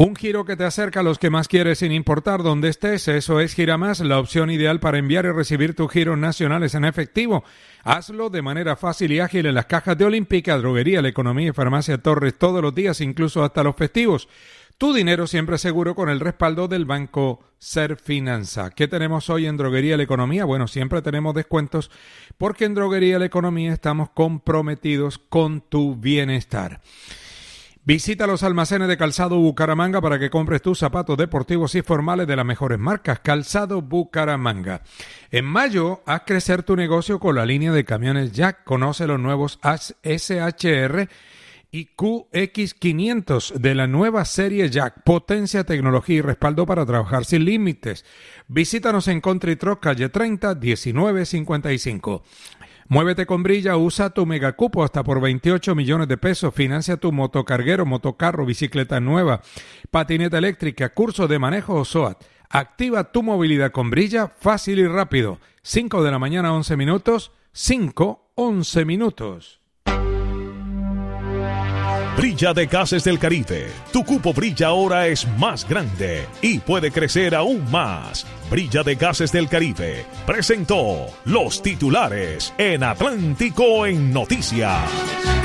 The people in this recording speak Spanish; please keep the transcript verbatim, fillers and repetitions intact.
Un giro que te acerca a los que más quieres sin importar dónde estés. Eso es Giramás, la opción ideal para enviar y recibir tus giros nacionales en efectivo. Hazlo de manera fácil y ágil en las cajas de Olímpica, Droguería La Economía y Farmacia Torres todos los días, incluso hasta los festivos. Tu dinero siempre seguro con el respaldo del Banco Serfinanza. ¿Qué tenemos hoy en Droguería La Economía? Bueno, siempre tenemos descuentos porque en Droguería La Economía estamos comprometidos con tu bienestar. Visita los almacenes de Calzado Bucaramanga para que compres tus zapatos deportivos y formales de las mejores marcas. Calzado Bucaramanga. En mayo, haz crecer tu negocio con la línea de camiones Jack. Conoce los nuevos S H R y Q X quinientos de la nueva serie Jack. Potencia, tecnología y respaldo para trabajar sin límites. Visítanos en Country Truck, calle treinta, diecinueve cincuenta y cinco. Muévete con Brilla, usa tu megacupo hasta por veintiocho millones de pesos, financia tu motocarguero, motocarro, bicicleta nueva, patineta eléctrica, curso de manejo o SOAT. Activa tu movilidad con Brilla, fácil y rápido. cinco de la mañana, once minutos, cinco, once minutos. Brilla de Gases del Caribe. Tu cupo Brilla ahora es más grande y puede crecer aún más. Brilla de Gases del Caribe presentó los titulares en Atlántico en Noticias.